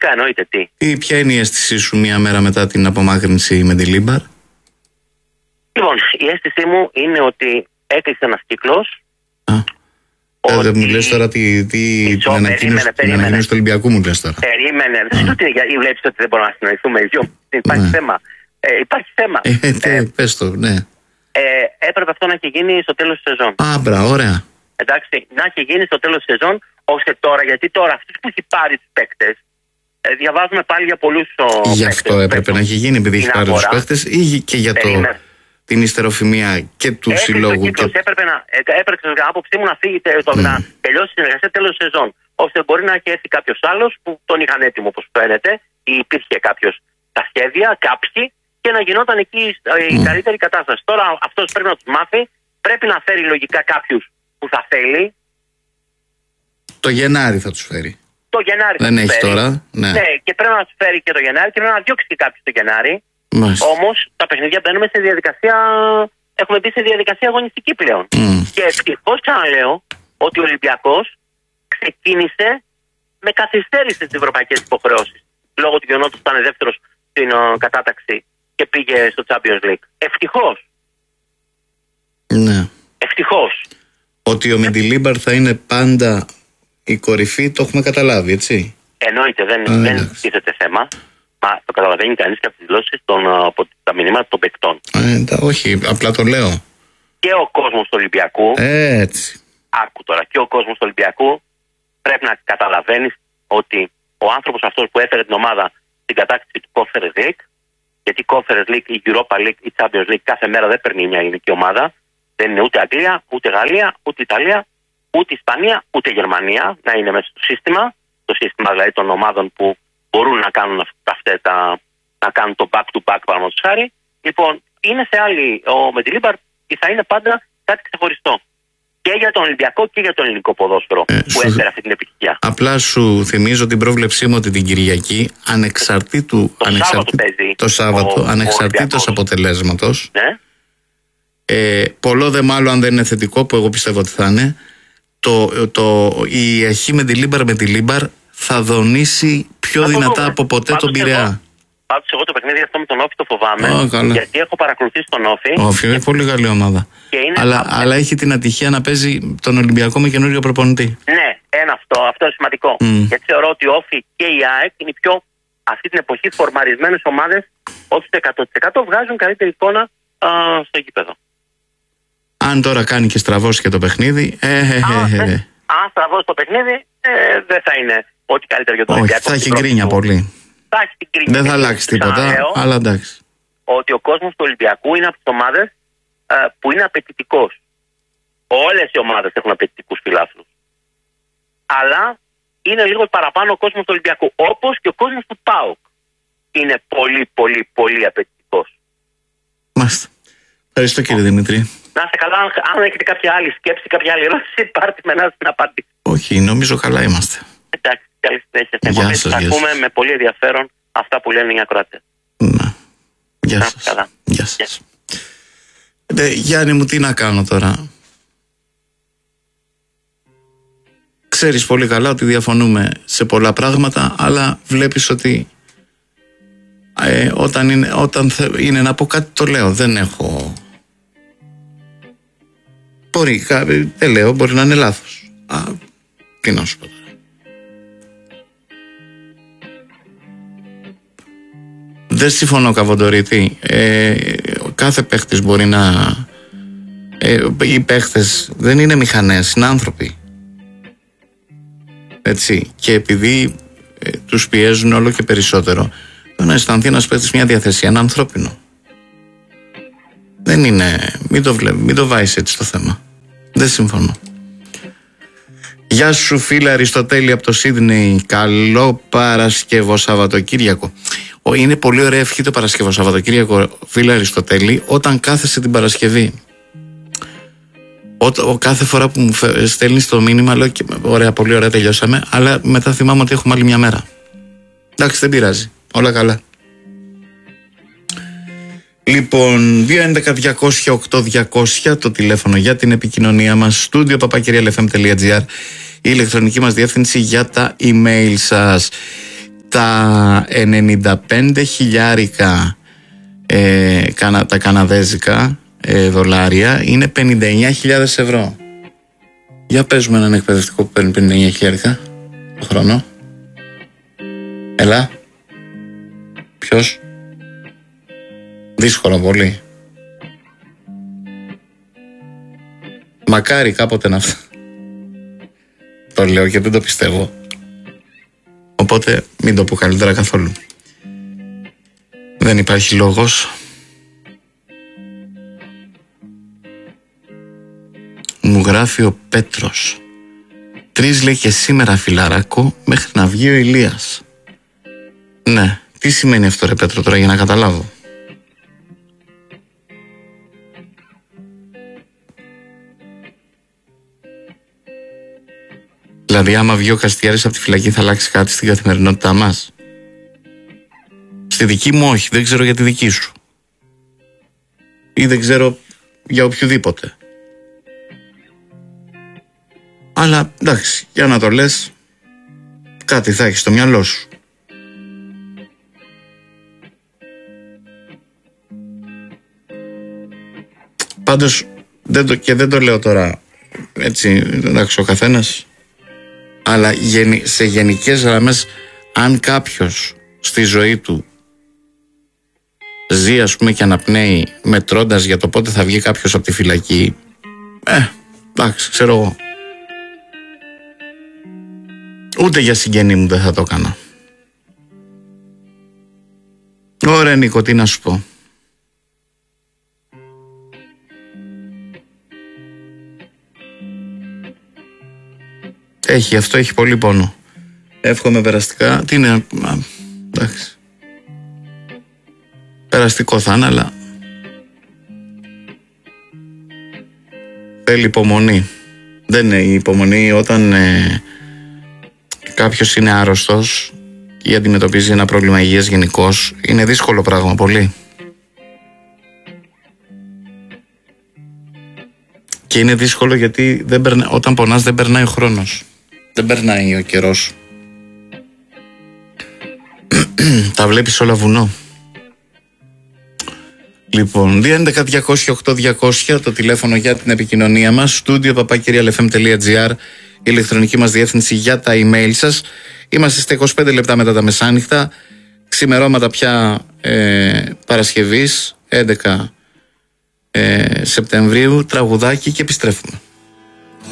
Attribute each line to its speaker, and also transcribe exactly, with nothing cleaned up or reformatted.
Speaker 1: φυσικά, εννοείται. Τι.
Speaker 2: Ή ποια είναι η αίσθησή σου μία μέρα μετά την απομάκρυνση με τη Λίμπαρ?
Speaker 1: Λοιπόν, η αίσθησή μου είναι ότι έκλεισε ένας κύκλος.
Speaker 2: Ότι... Δεν μου λες τώρα τη, τη, την ανακοίνωση του Ολυμπιακού, μου λες τώρα.
Speaker 1: Περίμενε. Δεν σου λέω γιατί βλέπεις ότι δεν μπορούμε να συνοηθούμε οι δυο. Υπάρχει ναι. θέμα. Ε, υπάρχει θέμα.
Speaker 2: Ε, τε, ε, πες το, ναι.
Speaker 1: Ε, έπρεπε αυτό να έχει γίνει στο τέλος της σεζόν.
Speaker 2: Α, μπρα, ωραία.
Speaker 1: Εντάξει, να έχει γίνει στο τέλος της σεζόν, ώστε τώρα, γιατί τώρα αυτούς που έχει πάρει τους παίκτες, ε, διαβάζουμε πάλι για πολλούς παίκτες.
Speaker 2: Γι' αυτό έπρεπε να έχει γίνει, επειδή έχει πάρει τους παίκτες, ή και για το, την ιστεροφημία και του Έκλεισε συλλόγου. Και...
Speaker 1: Έπρεπε να, έπρεπε κατά άποψή μου να φύγει, το, mm. να τελειώσει η συνεργασία τέλος της σεζόν, ώστε μπορεί να έχει έρθει κάποιος άλλος που τον είχαν έτοιμο, όπως φαίνεται, ή υπήρχε κάποιος στα σχέδια, κάποιοι, και να γινόταν εκεί η mm. καλύτερη κατάσταση. Τώρα αυτός πρέπει να τους μάθει, πρέπει να φέρει λογικά κάποιους που θα θέλει.
Speaker 2: Το Γενάρη θα τους φέρει.
Speaker 1: Το Γενάρη
Speaker 2: δεν
Speaker 1: θα τους
Speaker 2: έχει
Speaker 1: φέρει.
Speaker 2: Τώρα. Ναι.
Speaker 1: ναι, και πρέπει να τους φέρει και το Γενάρη και πρέπει να διώξει και κάποιους το Γενάρη. Όμως τα παιχνίδια μπαίνουμε σε διαδικασία, έχουμε μπει σε διαδικασία αγωνιστική πλέον. Mm. Και ευτυχώς ξαναλέω ότι ο Ολυμπιακός ξεκίνησε με καθυστέρηση στις ευρωπαϊκές υποχρεώσεις. Λόγω του γεγονότος ότι ήταν δεύτερος στην uh, κατάταξη και πήγε στο Champions League. Ευτυχώς.
Speaker 2: Ναι.
Speaker 1: Ευτυχώς.
Speaker 2: Ότι ο Μεντιλίμπαρ θα είναι πάντα η κορυφή, το έχουμε καταλάβει, έτσι.
Speaker 1: Εννοείται, δεν,
Speaker 2: Α,
Speaker 1: δεν τίθεται θέμα. Μα το καταλαβαίνει κανείς και από τις δηλώσεις από τα μηνύματα των παικτών.
Speaker 2: Ε, τα, όχι, απλά το λέω.
Speaker 1: Και ο κόσμος του Ολυμπιακού.
Speaker 2: Ε, έτσι.
Speaker 1: Άκου τώρα, και ο κόσμος του Ολυμπιακού πρέπει να καταλαβαίνεις ότι ο άνθρωπος αυτός που έφερε την ομάδα στην κατάκτηση του Conference League, γιατί η Conference League, η Europa League, η Champions League κάθε μέρα δεν παίρνει μια ελληνική ομάδα. Δεν είναι ούτε Αγγλία, ούτε Γαλλία, ούτε Ιταλία, ούτε Ισπανία, ούτε Γερμανία να είναι μέσα στο σύστημα. Το σύστημα δηλαδή των ομάδων που μπορούν να κάνουν αυτά τα, να κάνουν το back to back παραδείγματος χάρη. Λοιπόν, είναι σε άλλη. Ο Μεντιλίμπαρ θα είναι πάντα κάτι ξεχωριστό. Και για τον Ολυμπιακό και για το ελληνικό ποδόσφαιρο ε, που έφερε αυτή την επιτυχία.
Speaker 2: Απλά σου θυμίζω την πρόβλεψή μου ότι την Κυριακή, ανεξαρτήτου.
Speaker 1: Το
Speaker 2: ανεξαρτή,
Speaker 1: Σάββατο παίζει.
Speaker 2: Το Σάββατο, ανεξαρτήτως αποτελέσματος.
Speaker 1: Ναι.
Speaker 2: Ε, πολλό δε μάλλον αν δεν είναι θετικό, που εγώ πιστεύω ότι θα είναι, το, το, η αρχή με τη Λίμπαρ με τη Λίμπαρ θα δονήσει πιο θα δυνατά δούμε. από ποτέ τον Πειραιά.
Speaker 1: Πάντως εγώ το παιχνίδι αυτό με τον Όφη το φοβάμαι,
Speaker 2: oh,
Speaker 1: γιατί έχω παρακολουθήσει τον Όφη.
Speaker 2: Ο Όφη είναι και... πολύ καλή ομάδα. Αλλά, από... αλλά έχει την ατυχία να παίζει τον Ολυμπιακό με καινούριο προπονητή.
Speaker 1: Ναι, ένα αυτό, αυτό είναι σημαντικό. Mm. Γιατί θεωρώ ότι ο Όφη και η ΑΕΚ είναι οι πιο αυτή την εποχή φορμαρισμένες ομάδες, όχι στο εκατό τοις εκατό βγάζουν καλύτερη εικόνα α, στο γήπεδο.
Speaker 2: Αν τώρα κάνει και στραβώσει και το παιχνίδι. Ε, ε, ε, ε.
Speaker 1: Αν στραβώσει το παιχνίδι, ε, δεν θα είναι ό,τι καλύτερο για τον Ολυμπιακό.
Speaker 2: Θα έχει γκρίνια πολύ.
Speaker 1: Θα έχει την γκρίνια.
Speaker 2: Δεν θα αλλάξει τίποτα, αλλά εντάξει.
Speaker 1: Ότι ο κόσμος του Ολυμπιακού είναι από τις ομάδες ε, που είναι απαιτητικός. Όλες οι ομάδες έχουν απαιτητικούς φιλάθλους. Αλλά είναι λίγο παραπάνω ο κόσμος του Ολυμπιακού. Όπως και ο κόσμος του ΠΑΟΚ είναι πολύ, πολύ, πολύ απαιτητικός.
Speaker 2: Μάλιστα. Ευχαριστώ κύριε Δημήτρη.
Speaker 1: Να είστε καλά. Αν έχετε κάποια άλλη σκέψη, κάποια άλλη ερώτηση, πάρτε με να την απαντήσω.
Speaker 2: Όχι, νομίζω καλά είμαστε.
Speaker 1: Εντάξει, καλή συνέχεια.
Speaker 2: Γεια σας.
Speaker 1: Θα ακούμε με πολύ ενδιαφέρον αυτά που λένε οι ακροατές.
Speaker 2: Ναι. Γεια σας.
Speaker 1: Καλά.
Speaker 2: Γεια σας. Ε, Γιάννη μου, τι να κάνω τώρα. Ξέρεις πολύ καλά ότι διαφωνούμε σε πολλά πράγματα, αλλά βλέπεις ότι ε, όταν, είναι, όταν είναι να πω κάτι το λέω. Δεν έχω... Μπορεί, δεν λέω, μπορεί να είναι λάθος. Α, τι να σου πω τώρα. Δεν συμφωνώ, Καβοντορίτη. Ε, κάθε παίχτης μπορεί να... Ε, οι παίχτες δεν είναι μηχανές, είναι άνθρωποι. Έτσι. Και επειδή ε, τους πιέζουν όλο και περισσότερο, το να αισθανθεί ένας παίχτης μια διαθεσία, ένα ανθρώπινο. Δεν είναι... Μην το βλέπει, μην το βάζεις έτσι το θέμα. Δεν συμφωνώ. Γεια σου φίλε Αριστοτέλη από το Σίδνεϊ. Καλό Παρασκευό Σαββατοκύριακο. Είναι πολύ ωραία ευχή το Παρασκευό Σαββατοκύριακο, φίλε Αριστοτέλη, όταν κάθεσαι την Παρασκευή. Ο, ο, κάθε φορά που μου στέλνεις το μήνυμα λέω και ωραία, πολύ ωραία, τελειώσαμε, αλλά μετά θυμάμαι ότι έχουμε άλλη μια μέρα. Εντάξει, δεν πειράζει, όλα καλά. Λοιπόν, δύο έντεκα διακόσια οκτώ διακόσια το τηλέφωνο για την επικοινωνία μας, studio παπάκυριαλεφm τελεία τζι άρ, η ηλεκτρονική μας διεύθυνση για τα email σας. τα ενενήντα πέντε χιλιάρικα ε, κανα, τα καναδέζικα ε, δολάρια είναι πενήντα εννιά χιλιάδες ευρώ. Για παίζουμε έναν εκπαιδευτικό που παίρνει πενήντα εννιά χιλιάρικα το χρόνο. Έλα. Ποιος? Δύσκολο πολύ. Μακάρι κάποτε να φτάσει. Το λέω και δεν το πιστεύω. Οπότε μην το πω καλύτερα καθόλου. Δεν υπάρχει λόγος. Μου γράφει ο Πέτρος. Τρεις λέει και σήμερα φιλαράκο μέχρι να βγει ο Ηλίας. Ναι, τι σημαίνει αυτό ρε Πέτρο τώρα για να καταλάβω? Δηλαδή άμα βγει ο Καστιάρης από τη φυλακή θα αλλάξει κάτι στην καθημερινότητά μας? Στη δική μου όχι, δεν ξέρω για τη δική σου. Ή δεν ξέρω για οποιοδήποτε. Αλλά εντάξει, για να το λες, κάτι θα έχεις στο μυαλό σου. Πάντως δεν το, και δεν το λέω τώρα έτσι, εντάξει ο καθένας, αλλά σε γενικές γραμμές, αν κάποιος στη ζωή του ζει ας πούμε και αναπνέει μετρώντας για το πότε θα βγει κάποιος από τη φυλακή, ε, εντάξει, ξέρω εγώ, ούτε για συγγενή μου δεν θα το έκανα. Ωραία Νίκο, τι να σου πω? Έχει, αυτό έχει πολύ πόνο. Εύχομαι περαστικά. Τι είναι, εντάξει. Περαστικό θα είναι, αλλά θέλει υπομονή. Δεν είναι η υπομονή όταν ε, κάποιος είναι άρρωστος ή αντιμετωπίζει ένα πρόβλημα υγείας γενικώς. Είναι δύσκολο πράγμα, πολύ. Και είναι δύσκολο γιατί δεν περνα... όταν πονάς δεν περνάει ο χρόνος. Δεν περνάει ο καιρός. Τα βλέπεις όλα βουνό. Λοιπόν, δύο έντεκα διακόσια οκτώ διακόσια το τηλέφωνο για την επικοινωνία μας. Studio παπάκυριαλεφm τελεία εφ εμ τελεία τζι άρ, η ηλεκτρονική μας διεύθυνση για τα email σας. Είμαστε στα είκοσι πέντε λεπτά μετά τα μεσάνυχτα. Ξημερώματα πια ε, Παρασκευής έντεκα ε, Σεπτεμβρίου. Τραγουδάκι και επιστρέφουμε.